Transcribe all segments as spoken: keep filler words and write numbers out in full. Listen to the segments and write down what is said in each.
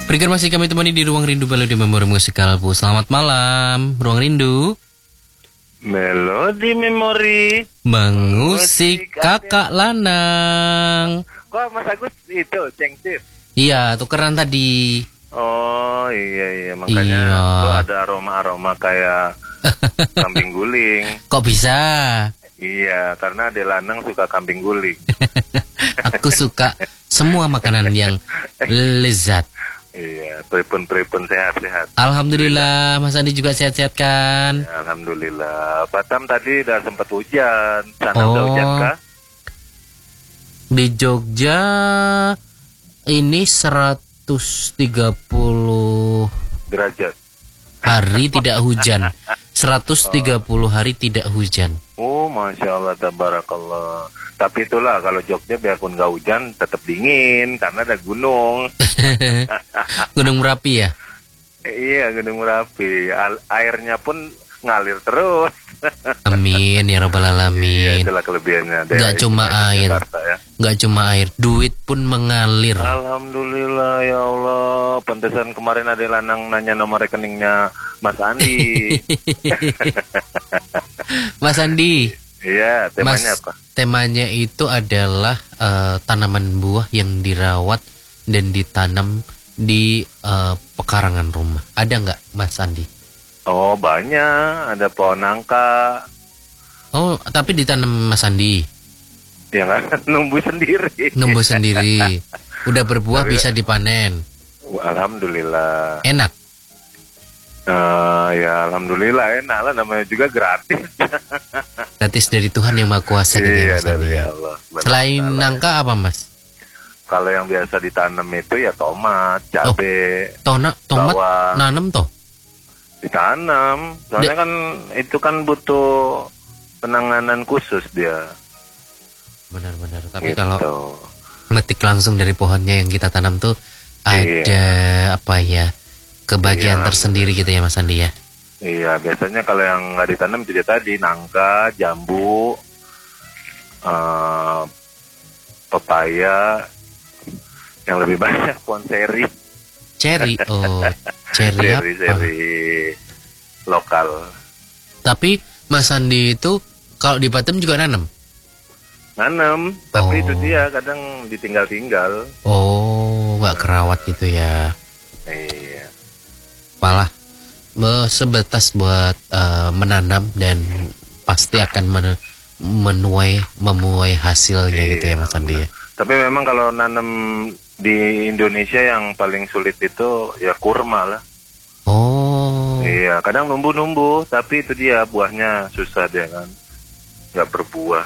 Berikan masih kami temani di Ruang Rindu Melodi Memori Musikal, Bu. Selamat malam, Ruang Rindu. Melodi Memori Mengusik kakak lanang. Kok Mas Agus itu cengcir? Iya, tukeran tadi. Oh iya iya makanya Iya. tuh ada aroma-aroma kayak kambing guling. Kok bisa? Iya, karena Ade Lanang suka kambing guling. Aku suka semua makanan yang lezat. Iya, pripun-pripun sehat-sehat. Alhamdulillah, Mas Andi juga sehat-sehat kan? Ya, Alhamdulillah. Batam tadi udah sempat hujan. Sana Oh. udah hujan kah? Di Jogja ini seratus tiga puluh Derajat. hari tidak hujan. seratus tiga puluh hari tidak hujan. Oh, Masya Allah, tabarakallah. Tapi itulah, kalau Jogja biarpun nggak hujan, tetap dingin, karena ada gunung. Gunung Merapi ya? Eh, iya, Gunung Merapi. Al- airnya pun ngalir terus. Amin ya rabbal Iya, alamin. itulah kelebihannya. Nggak daerah cuma istimewa air. Jakarta, ya. Nggak cuma air, duit pun mengalir. Alhamdulillah, ya Allah. Pantesan kemarin ada lanang nanya nomor rekeningnya Mas Andi. Mas Andi, Iya, temanya Mas, apa? temanya itu adalah eh, tanaman buah yang dirawat dan ditanam di eh, pekarangan rumah. Ada nggak, Mas Andi? Oh, banyak. Ada pohon nangka. Oh, tapi ditanam Mas Andi, Ya kan, numbuh sendiri. numbuh sendiri. Udah berbuah Tapi- bisa dipanen. Alhamdulillah. Enak. Eh, ya Alhamdulillah enak lah, namanya juga gratis. Gratis dari Tuhan yang Maha Kuasa gitu ya, Iya, Mas Andi. dari ya. Allah. Benar. Selain Salah. nangka apa, Mas? Kalau yang biasa ditanam itu ya tomat, cabe, Tona, tomat, bawang. nanem toh? Ditanam. Soalnya kan itu kan butuh penanganan khusus dia. Benar-benar. Tapi Gitu. kalau metik langsung dari pohonnya yang kita tanam tuh Iya. ada apa ya, kebahagiaan Iya. tersendiri gitu ya, Mas Andi ya. Iya, biasanya kalau yang nggak ditanam itu dia tadi nangka, jambu, eh, pepaya, yang lebih banyak pohon seri, Cherry, oh, cherry apa? seri seri lokal. Tapi Mas Andi itu kalau di Batam juga nanam. Nanam, tapi Oh. itu dia kadang ditinggal-tinggal. Oh, nggak kerawat gitu ya. Iya. Malah me- sebatas buat eh, menanam dan pasti akan men- menuai memuai hasilnya gitu ya, Mas Andi ya. Tapi memang kalau nanam di Indonesia yang paling sulit itu ya kurma lah. Oh, Iya, kadang numbuh-numbuh, tapi itu dia buahnya susah dia kan, nggak berbuah.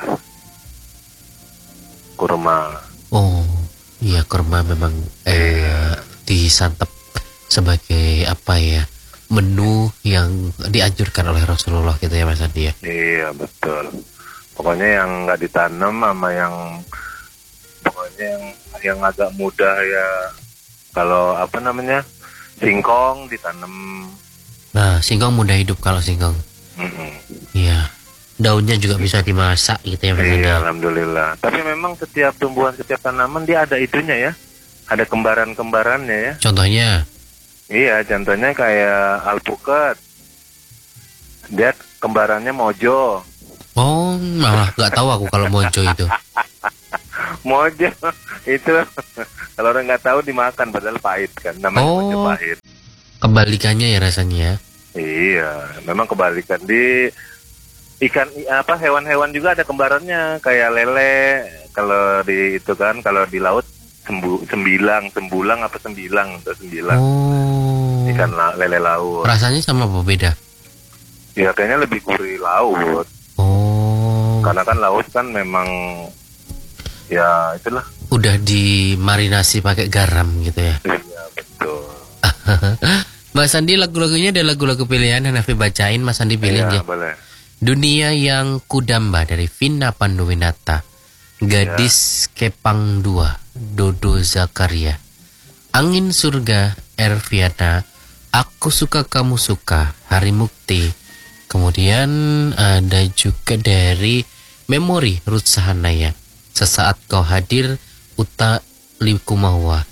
Kurma. oh, iya kurma memang eh, disantap sebagai apa ya, menu yang dianjurkan oleh Rasulullah gitu ya, Mas Andi ya. Iya betul. Pokoknya yang nggak ditanam sama yang pokoknya yang yang agak mudah ya. Kalau apa namanya singkong ditanam. Nah, singkong mudah hidup kalau singkong. Mm-mm. Iya. Daunnya juga bisa dimasak gitu ya, Mas Andi. Iya, alhamdulillah. Tapi memang setiap tumbuhan, setiap tanaman dia ada itunya ya. Ada kembaran-kembarannya ya. Contohnya, Iya, contohnya kayak alpukat. Dia kembarannya mojo. oh malah nggak tahu aku kalau mojo itu. Mojo itu kalau orang nggak tahu dimakan padahal pahit kan. Namanya Oh. mojo pahit. Kebalikannya ya rasanya ya. Iya, memang kebalikan di ikan i- apa hewan-hewan juga ada kembarannya kayak lele. Kalau di itu kan kalau di laut sembu, sembilang, sembulang apa sembilang atau sembilang. Oh. Ikan la- lele laut. Rasanya sama apa beda? Ya kayaknya lebih gurih laut. Oh. Karena kan laut kan memang ya itulah. Udah dimarinasi pakai garam gitu ya. Iya, betul. Mas Andi, lagu-lagunya ada lagu-lagu pilihan yang Nafi bacain, Mas Andi pilih Iya, ya. boleh. Dunia yang Kudamba dari Vina Panduwinata. Gadis Kepang dua Dodo Zakaria. Angin Surga Erviana. Aku Suka Kamu Suka Hari Mukti. Kemudian ada juga dari Memori Ruth Sahanaya. Sesaat Kau Hadir Uta Likumawa.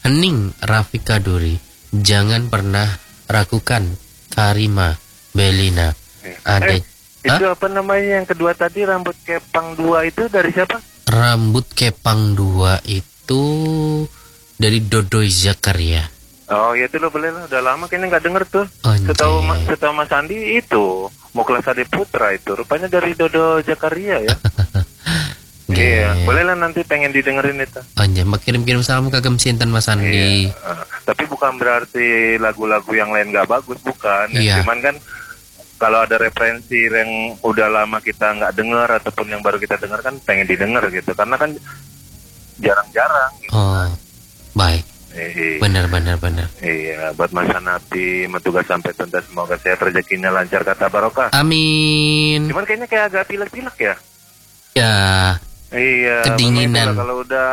Hening Rafika Duri, jangan pernah ragukan Karima Belina. Ada Eh, itu apa namanya yang kedua tadi, rambut kepang dua itu dari siapa? rambut kepang dua itu dari Dodoy Zakaria. Oh ya itu lo boleh lah, udah lama kayaknya nggak denger tuh. Anjay. Setahu Ma- setahu Mas Andi itu mau kelas Adi Putra itu, rupanya dari Dodo Zakaria ya. Iya, boleh lah nanti pengen didengerin itu. Anjay, mak kirim-kirim salam kagem sinten Mas Andi. Iya. Uh, tapi bukan berarti lagu-lagu yang lain nggak bagus, bukan. Iya. Cuman kan kalau ada referensi yang udah lama kita nggak dengar ataupun yang baru kita dengar kan pengen didengar gitu, karena kan jarang-jarang. Gitu. Oh, baik. Iya. Benar, benar, benar. Iya, buat Mas Hanapi, tugas sampai tuntas, semoga sehat rezekinya lancar kata barokah. Amin. Cuman kayaknya kayak agak pilek-pilek ya. Ya, Iya. kedinginan. Itulah, kalau udah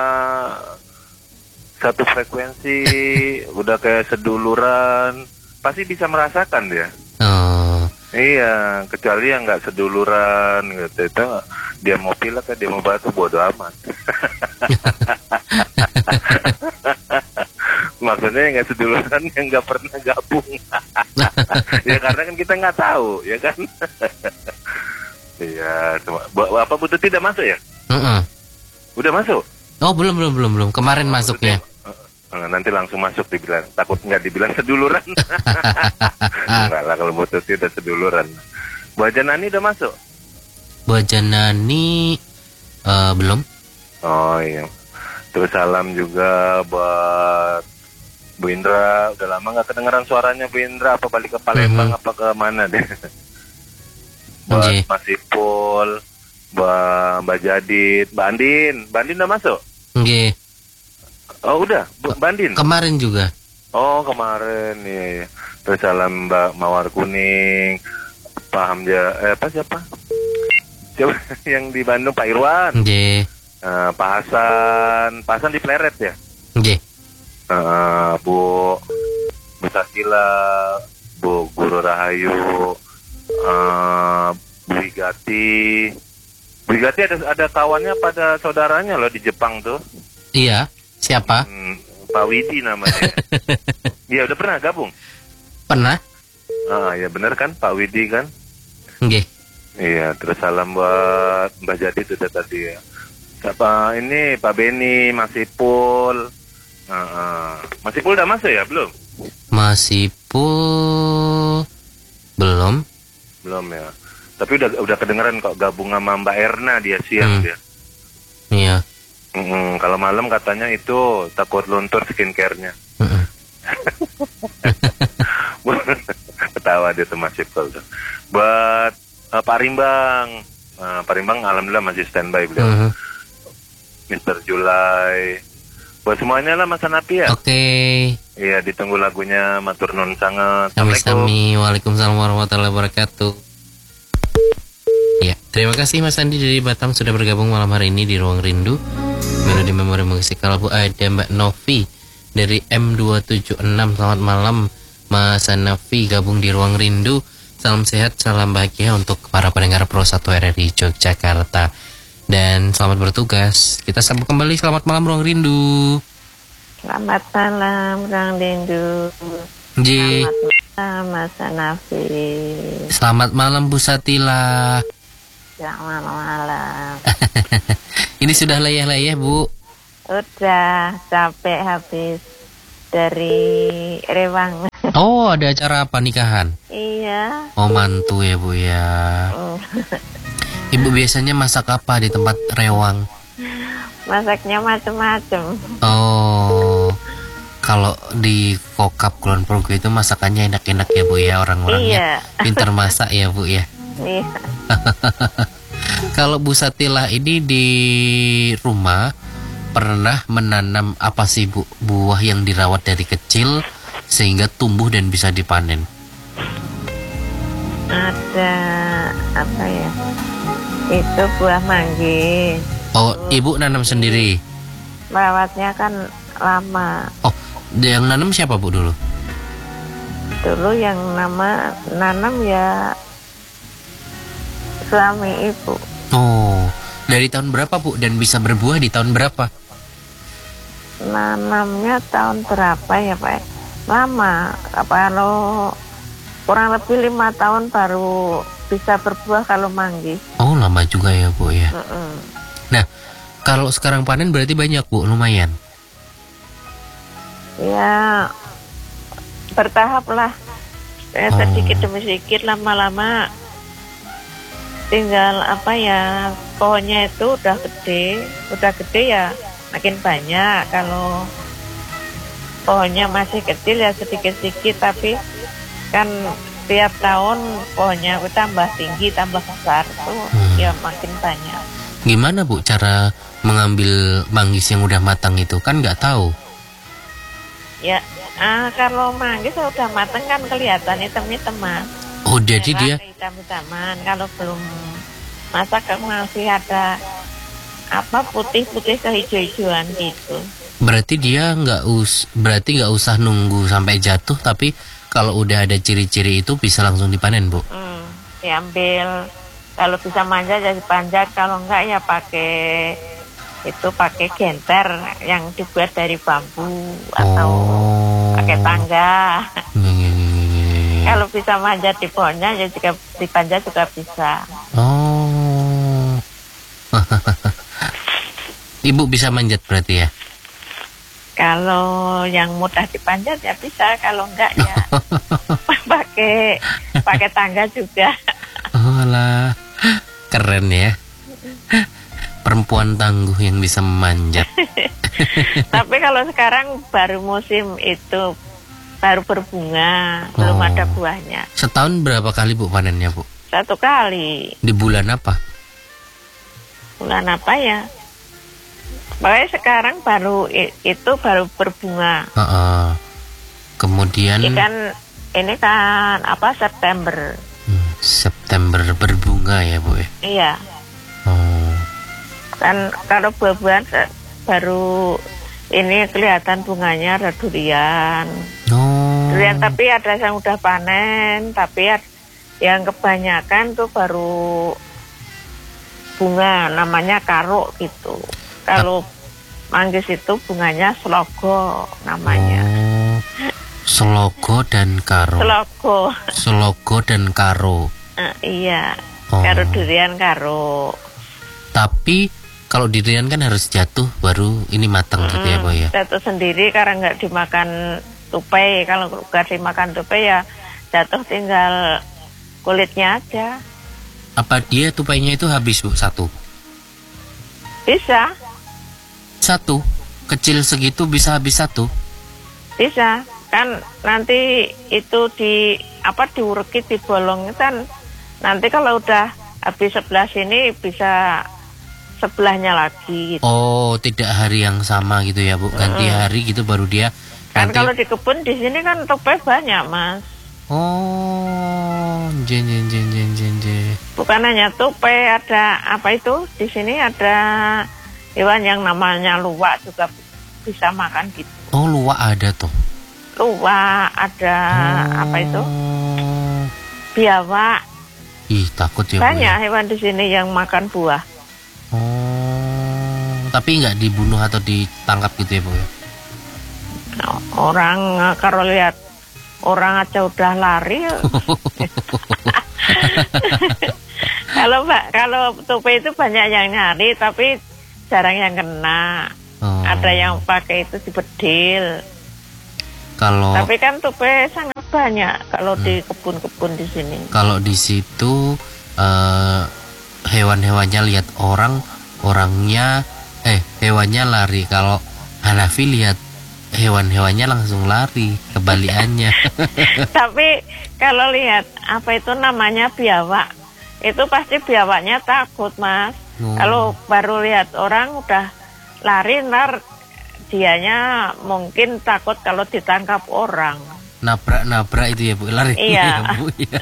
satu frekuensi, udah kayak seduluran, pasti bisa merasakan dia. oh, Iya, kecuali yang nggak seduluran gitu, itu dia mau pilek kan, dia mau batu, bodo amat. Maksudnya yang nggak seduluran, yang nggak pernah gabung. Ya karena kan kita nggak tahu, ya kan. Iya, cuma- bu- apa butuh tidak masuk ya? mm-mm. Udah masuk? Oh, belum, belum, belum, belum. Kemarin masuknya. Eh, nanti langsung masuk dibilang, takut nggak dibilang seduluran. Enggak lah, kalau butuh tidak seduluran. Bu Aja Nani udah masuk? Buat Janani eh, belum. Oh iya. Terus salam juga buat Bu Indra. Udah lama nggak kedengeran suaranya Bu Indra. Apa balik ke Palembang Mhm. apa ke mana deh? Buat Oke. Mas Ipul, Mbak Mbak Jadid, Mbak Andin. Mbak Andin udah masuk? Nggih. Oh udah, Bu- Mbak Andin. Kemarin juga. Oh kemarin, iya, iya. Terus salam Mbak Mawar Kuning, Pak Hamja, eh apa siapa? Siapa yang di Bandung, Pak Irwan, Nggih. Eh, Pak Hasan, Pak Hasan di Pleret ya? Nggih. Eh, Bu Bu Sakila, Bu Guru Rahayu, eh, Bu Wigati. Bu Wigati ada ada kawannya pada saudaranya loh di Jepang tuh. Iya. Siapa? Hmm, Pak Widi namanya. Iya udah pernah gabung. Pernah? Ah ya bener kan Pak Widi kan? Nggih. Iya, terus salam buat Mbak Jadi sudah tadi ya. Siapa ini Pak Beni, Mas Ipul. Uh, uh. Mas Ipul udah masuk ya belum? Masih pul belum. Belum ya. Tapi udah udah kedengeran kok gabung sama Mbak Erna dia siang Hmm. dia. Iya. Mm-mm, kalau malam katanya itu takut luntur skincare-nya. Mm-mm. Ketawa dia tuh Mas Ipul tuh. Buat uh, Pak Rimbang. Uh, Pak Rimbang alhamdulillah masih standby beliau. Mhm. mister Julai. Buat semuanya lah Mas Hanapi ya. Oke. Iya, ditunggu lagunya Matur Nuwun sangat. Assalamualaikum. Sami-sami. Waalaikumsalam warahmatullahi wabarakatuh. Ya, terima kasih Mas Andi dari Batam sudah bergabung malam hari ini di Ruang Rindu. Melodi memori musikal Bu ada Mbak Novi dari M dua tujuh enam. Selamat malam Mas Hanafi gabung di Ruang Rindu. Salam sehat, salam bahagia untuk para pendengar Pro satu R R I Yogyakarta. Dan selamat bertugas. Kita sambung kembali. Selamat malam Ruang Rindu. Selamat malam, Kang Dindu. Ji. Selamat malam, Mas Hanafi. Selamat malam Bu Satila. Selamat malam. Ini sudah layah-layah Bu. Udah capek habis dari Rewang. Oh, ada acara apa nikahan? Iya. Oh, mantu ya Bu ya. Mm. Ibu biasanya masak apa di tempat rewang? Masaknya macem-macem. Oh, kalau di Kokap Kulon Progo itu masakannya enak-enak ya Bu ya, orang-orangnya Iya. pintar masak ya Bu ya. Iya. Kalau Bu Satila ini di rumah pernah menanam apa sih Bu, buah yang dirawat dari kecil sehingga tumbuh dan bisa dipanen? Ada apa ya? Itu buah mangga. Oh, Ibu nanam sendiri. Merawatnya kan lama. Oh, yang nanam siapa Bu dulu? Dulu yang nama nanam ya suami ibu. Oh, dari tahun berapa Bu dan bisa berbuah di tahun berapa? nanamnya tahun berapa ya Pak? Lama. Kalau kurang lebih lima tahun baru bisa berbuah kalau manggis. Oh, lama juga ya Bu ya. Mm-mm. Nah, kalau sekarang panen berarti banyak Bu, lumayan. Ya bertahap lah. Eh, Oh. sedikit demi sedikit, lama-lama tinggal apa ya, pohonnya itu udah gede, udah gede ya makin banyak. Kalau pohonnya masih kecil ya sedikit-sedikit, tapi kan tiap tahun pohonnya itu tambah tinggi, tambah besar tuh Hmm. ya makin banyak. Gimana Bu cara mengambil manggis yang udah matang itu? Kan nggak tahu. Ya, ah, kalau manggis udah mateng kan kelihatan hitam-hitam Mas. Oh, jadi dia Merah hitam-hitaman. Kalau belum masak kan masih ada apa putih-putih kehijau-hijauan gitu. berarti dia nggak us berarti nggak usah nunggu sampai jatuh, tapi kalau udah ada ciri-ciri itu bisa langsung dipanen Bu. Hmm, diambil. Kalau bisa manjat ya dipanjat, kalau enggak ya pakai itu pakai genter yang dibuat dari bambu atau Oh. pakai tangga. Nge-nge-nge-nge-nge. Kalau bisa manjat di pohonnya ya juga dipanjat juga bisa. Oh. Ibu bisa manjat berarti ya? Kalau yang mudah dipanjat ya bisa, kalau enggak ya pakai pakai tangga juga. Oh lah, keren ya. Perempuan tangguh yang bisa memanjat. Tapi kalau sekarang baru musim itu baru berbunga, belum Oh. ada buahnya. Setahun berapa kali Bu panennya Bu? Satu kali. Di bulan apa? Bulan apa ya? Pokoknya sekarang baru i- itu baru berbunga. Heeh. Kemudian Ini kan ini kan apa September. hmm, September berbunga ya Bu ya? Iya. Oh. Kan kalau buah-buahan se- baru ini kelihatan bunganya ada durian. Oh. Durian tapi ada yang udah panen, tapi ad- yang kebanyakan tuh baru bunga, namanya karo gitu. Kalau manggis itu bunganya selogo namanya. Oh. Selogo dan karo. Selogo. Selogo dan karo. Eh, iya. Oh. Karo durian karo. Tapi kalau durian kan harus jatuh baru ini matang gitu ya Bu ya? Jatuh sendiri karena nggak dimakan tupai. Kalau nggak dimakan tupai ya jatuh tinggal kulitnya aja. Apa dia tupainya itu habis Bu satu? Bisa, Satu? Kecil segitu bisa habis satu? bisa. Kan nanti itu di apa diureki dibolong kan. Nanti kalau udah habis sebelah sini bisa sebelahnya lagi gitu. Oh, tidak hari yang sama gitu ya Bu? Ganti hari gitu baru dia Kan nanti. kalau di kebun di sini kan tupai banyak Mas. Oh, jen jen jen jen jen jen. Bukan hanya tupai, ada apa itu di sini ada hewan yang namanya luwak juga bisa makan gitu. Oh, luwak ada tuh. Luwak ada apa itu Oh. biawak. Ih, takut ya Bu Banyak ya? hewan di sini yang makan buah. Oh, tapi nggak dibunuh atau ditangkap gitu ya Bu ya? Orang eh, kalau lihat orang aja udah lari. Kalau Mbak, kalau tupai itu banyak yang nyari tapi jarang yang kena. Oh. Ada yang pakai itu dibedil. Kalau Tapi kan tupai sangat banyak kalau di kebun-kebun di sini. kalau di situ eh, hewan-hewannya lihat orang, orangnya eh hewannya lari. Kalau Hanafi lihat hewan-hewannya langsung lari, kebalikannya. Tapi kalau lihat apa itu namanya biawak, itu pasti biawaknya takut Mas. Oh. Kalau baru lihat orang udah lari, ntar dianya mungkin takut kalau ditangkap orang. Nabrak-nabrak itu ya Bu, lari. Iya. Bu ya.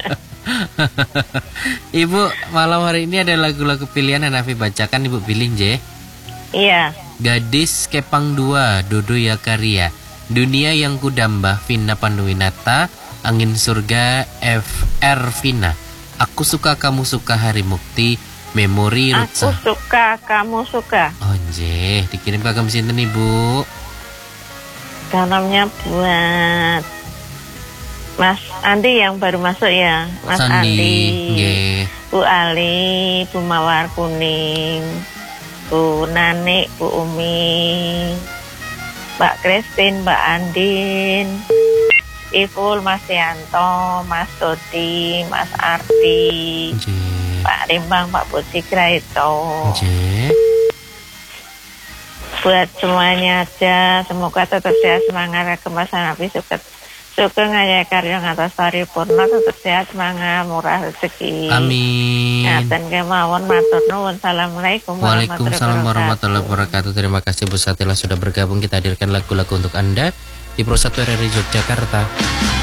Ibu, malam hari ini ada lagu-lagu pilihan Hanafi bacakan Ibu pilih je. Iya. Gadis Kepang dua, Dodo Yakaria, Dunia yang Kudamba, Vina Panduwinata, Angin Surga, F R Vina, Aku Suka Kamu Suka Hari Mukti, Memori Aku Rutsa. suka, kamu suka. Onje, dikirim ke sinten Ibu. Salamnya buat Mas Andi yang baru masuk ya, Mas Sandi, Andi, nggih. Bu Ali, Bu Mawar Kuning, Bu Nani, Bu Umi, Mbak Christine, Mbak Andin, Iful, Mas Yanto, Mas Dodi, Mas Arti, Nggih. Pak Rimbang, Pak Putri Graito. Nggih. Buat semuanya aja, semoga tetap sehat, semangat, kemasan api, suka suka ngaya karya ngatas paripurna, tetap sehat, semangat, murah rezeki. Amin. Ngaten kemawon, matur nuwun. Assalamualaikum Waalaikumsalam warahmatullahi wabarakatuh. Terima kasih Bu Satila sudah bergabung. Kita hadirkan lagu-lagu untuk Anda di Pro satu R R I Yogyakarta.